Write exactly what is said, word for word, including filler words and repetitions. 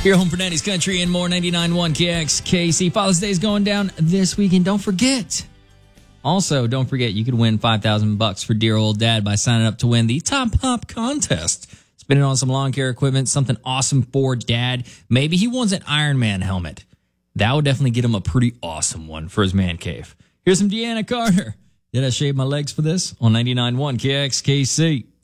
Your home for nineties country and more. ninety-nine point one K X K C. Father's Day is going down this weekend. Don't forget. Also, don't forget you could win five thousand bucks for dear old dad by signing up to win the Top Pop contest. Spending on some lawn care equipment, something awesome for dad. Maybe he wants an Iron Man helmet. That would definitely get him a pretty awesome one for his man cave. Here's some Deanna Carter. Did I shave my legs for this? On ninety-nine point one K X K C.